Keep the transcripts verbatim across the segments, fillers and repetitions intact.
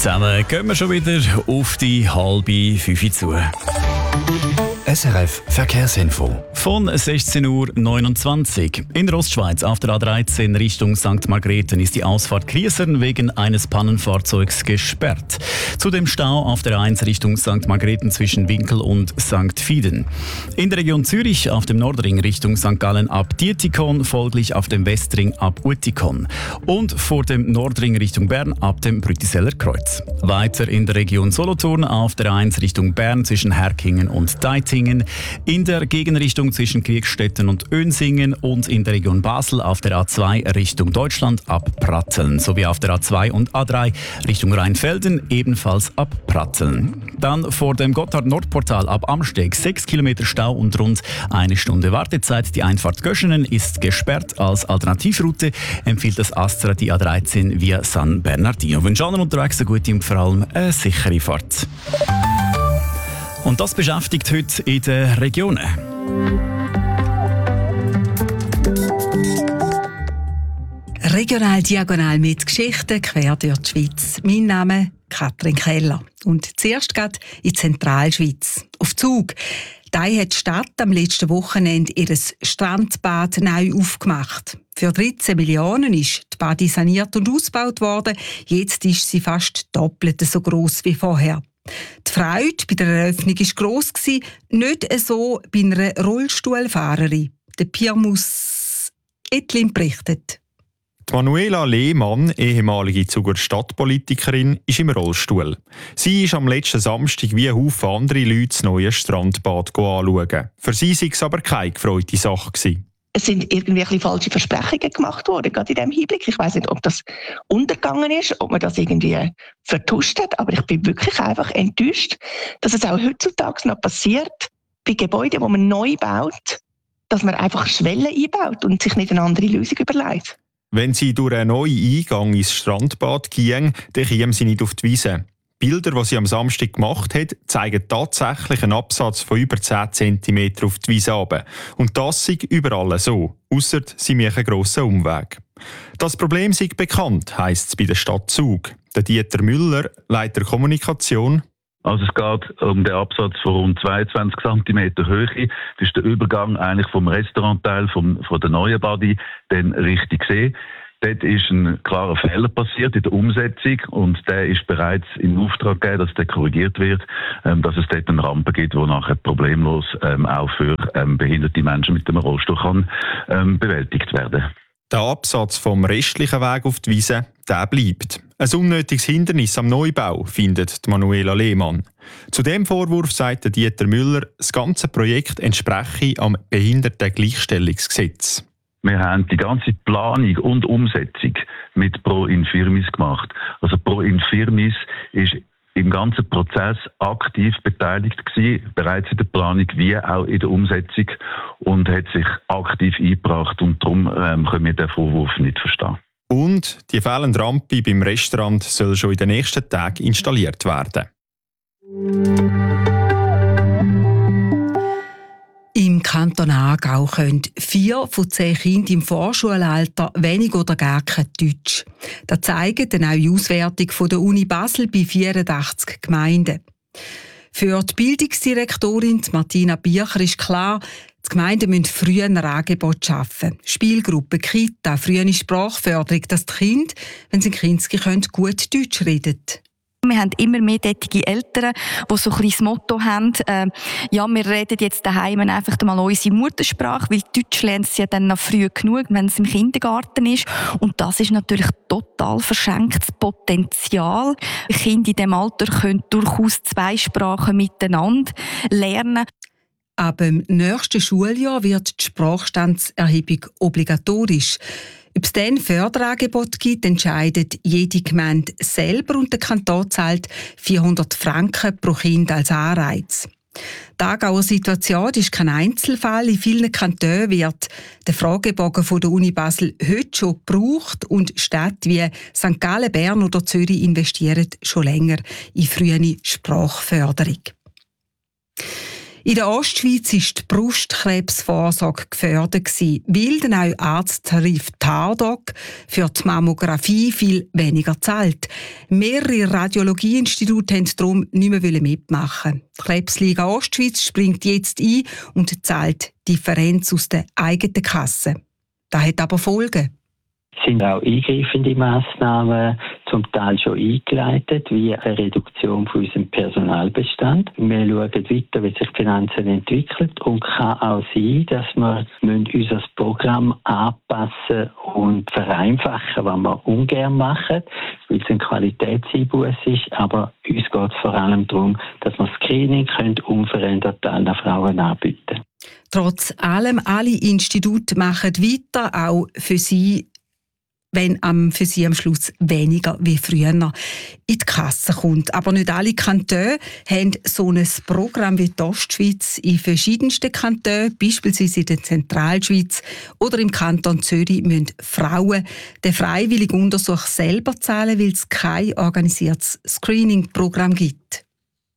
Zusammen gehen wir schon wieder auf die halbe fünf zu. S R F Verkehrsinfo. Von sechzehn Uhr neunundzwanzig. In der Ostschweiz auf der A dreizehn Richtung Sankt Margrethen ist die Ausfahrt Kriesern wegen eines Pannenfahrzeugs gesperrt. Zudem Stau auf der A eins Richtung Sankt Margrethen zwischen Winkel und Sankt Fieden. In der Region Zürich auf dem Nordring Richtung Sankt Gallen ab Dietikon, folglich auf dem Westring ab Uetikon. Und vor dem Nordring Richtung Bern ab dem Brütiseller Kreuz. Weiter in der Region Solothurn auf der A eins Richtung Bern zwischen Herkingen und Deitingen. In der Gegenrichtung zwischen Kriegstetten und Önsingen und in der Region Basel auf der A zwei Richtung Deutschland ab Pratteln sowie auf der A zwei und A drei Richtung Rheinfelden ebenfalls ab Pratteln. Dann vor dem Gotthard-Nordportal ab Amsteg sechs Kilometer Stau und rund eine Stunde Wartezeit. Die Einfahrt Göschenen ist gesperrt. Als Alternativroute empfiehlt das Astra die A dreizehn via San Bernardino. Wir wünschen allen unterwegs eine gute und vor allem eine sichere Fahrt. Und das beschäftigt heute in den Regionen. Regional diagonal mit Geschichten quer durch die Schweiz. Mein Name ist Katrin Keller. Und zuerst geht in die Zentralschweiz. Auf Zug. Da hat die Stadt am letzten Wochenende ihr Strandbad neu aufgemacht. Für dreizehn Millionen ist die Badi saniert und ausgebaut worden. Jetzt ist sie fast doppelt so gross wie vorher. Die Freude bei der Eröffnung war gross, nicht so bei einer Rollstuhlfahrerin. Der Pirmus Etlin berichtet. Die Manuela Lehmann, ehemalige Zuger Stadtpolitikerin, ist im Rollstuhl. Sie ist am letzten Samstag wie ein Haufen andere Leute das neue Strandbad anschauen. Für sie war es aber keine gefreute Sache gewesen. Es sind irgendwie ein bisschen falsche Versprechungen gemacht worden, gerade in diesem Hinblick. Ich weiss nicht, ob das untergegangen ist, ob man das irgendwie vertuscht hat, aber ich bin wirklich einfach enttäuscht, dass es auch heutzutage noch passiert, bei Gebäuden, die man neu baut, dass man einfach Schwellen einbaut und sich nicht eine andere Lösung überlegt. Wenn sie durch einen neuen Eingang ins Strandbad gehen, dann kämen sie nicht auf die Wiese. Bilder, die sie am Samstag gemacht hat, zeigen tatsächlich einen Absatz von über zehn Zentimeter auf die Wiese runter. Und das sei überall so, ausser sie machen einen grossen Umweg. Das Problem sei bekannt, heisst es bei der Stadt Zug. Der Dieter Müller, Leiter Kommunikation. Also es geht um den Absatz von rund zweiundzwanzig Zentimeter Höhe. Das ist der Übergang eigentlich vom Restaurantteil vom, von der neuen Badi dann richtig gesehen. Dort ist ein klarer Fehler passiert in der Umsetzung und der ist bereits in Auftrag gegeben, dass der korrigiert wird, ähm, dass es dort eine Rampe gibt, die nachher problemlos ähm, auch für ähm, behinderte Menschen mit dem Rollstuhl kann, ähm, bewältigt werden. Der Absatz vom restlichen Weg auf die Wiese, der bleibt. Ein unnötiges Hindernis am Neubau, findet Manuela Lehmann. Zu dem Vorwurf sagt Dieter Müller, das ganze Projekt entspreche am Behindertengleichstellungsgesetz. Wir haben die ganze Planung und Umsetzung mit Pro Infirmis gemacht. Also Pro Infirmis ist im ganzen Prozess aktiv beteiligt gewesen, bereits in der Planung wie auch in der Umsetzung und hat sich aktiv eingebracht und darum ähm, können wir den Vorwurf nicht verstehen. Und die fehlende Rampe beim Restaurant soll schon in den nächsten Tagen installiert werden. Im Kanton Aargau können vier von zehn Kindern im Vorschulalter wenig oder gar kein Deutsch. Das zeigt eine neue Auswertung von der Uni Basel bei vierundachtzig Gemeinden. Für die Bildungsdirektorin Martina Bircher ist klar, die Gemeinden müssen früh ein Angebot schaffen. Spielgruppen, Kita, frühe Sprachförderung, dass die Kinder, wenn sie in Kinski können, gut Deutsch reden. Wir haben immer mehr tätige Eltern, die so ein bisschen das Motto haben, äh, ja, wir reden jetzt daheim einfach mal unsere Muttersprache, weil Deutsch lernt sie ja dann noch früh genug, wenn es im Kindergarten ist. Und das ist natürlich total verschenktes Potenzial. Kinder in diesem Alter können durchaus zwei Sprachen miteinander lernen. Ab dem nächsten Schuljahr wird die Sprachstandserhebung obligatorisch. Ob es dann Förderangebot gibt, entscheidet jede Gemeinde selber und der Kanton zahlt vierhundert Franken pro Kind als Anreiz. Die Aargauer Situation ist kein Einzelfall. In vielen Kantonen wird der Fragebogen von der Uni Basel heute schon gebraucht und Städte wie Sankt Gallen, Bern oder Zürich investieren schon länger in frühe Sprachförderung. In der Ostschweiz war die Brustkrebsvorsorge gefördert, weil der neue Arzttarif Tardoc für die Mammographie viel weniger zahlt. Mehrere Radiologieinstitute wollten darum nicht mehr mitmachen. Die Krebsliga Ostschweiz springt jetzt ein und zahlt die Differenz aus der eigenen Kasse. Das hat aber Folgen. Es sind auch eingreifende Massnahmen zum Teil schon eingeleitet, wie eine Reduktion von unserem Personalbestand. Wir schauen weiter, wie sich die Finanzen entwickeln, und kann auch sein, dass wir unser Programm anpassen und vereinfachen, was wir ungern machen, weil es ein Qualitätseinbuß ist. Aber uns geht es vor allem darum, dass wir das Screening unverändert allen Frauen anbieten können. Trotz allem, alle Institute machen weiter, auch für sie, wenn am, für sie am Schluss weniger wie früher in die Kasse kommt. Aber nicht alle Kantone haben so ein Programm wie die Ostschweiz. In verschiedensten Kantonen, beispielsweise in der Zentralschweiz oder im Kanton Zürich, müssen Frauen den freiwilligen Untersuch selber zahlen, weil es kein organisiertes Screening-Programm gibt.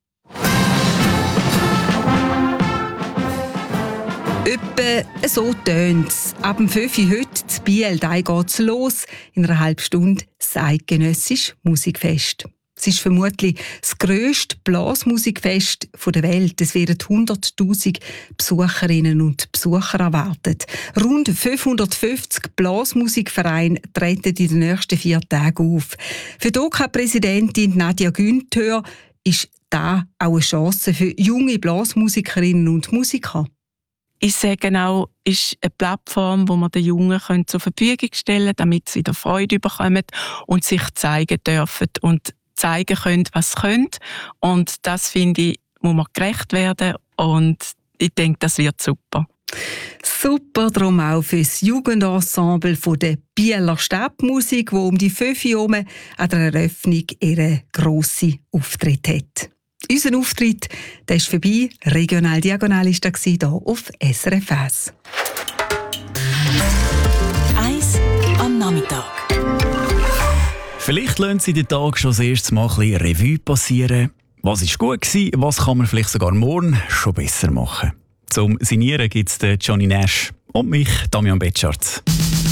Etwa so tönt es. Ab dem fünf Uhr heute in Biel geht es los. In einer halben Stunde das eidgenössische Musikfest. Es ist vermutlich das grösste Blasmusikfest der Welt. Es werden hunderttausend Besucherinnen und Besucher erwartet. Rund fünfhundertfünfzig Blasmusikvereine treten in den nächsten vier Tagen auf. Für die O K-Präsidentin Nadja Günther ist da auch eine Chance für junge Blasmusikerinnen und Musiker. Ich sage auch, es ist eine Plattform, die man den Jungen zur Verfügung stellen können, damit sie wieder Freude bekommen und sich zeigen dürfen und zeigen können, was sie können. Und das, finde ich, muss man gerecht werden, und ich denke, das wird super. Super, darum auch für das Jugendensemble der Bieler Stadtmusik, das um die fünf Uhr herum an der Eröffnung ihren grossen Auftritt hat. Unser Auftritt, der ist vorbei. Regional Diagonal war das hier auf S R F eins. Eins am Nachmittag. Vielleicht lassen Sie den Tag schon das erste Mal ein bisschen Revue passieren. Was war gut gewesen, was kann man vielleicht sogar morgen schon besser machen? Zum Signieren gibt es Johnny Nash und mich, Damian Betschart.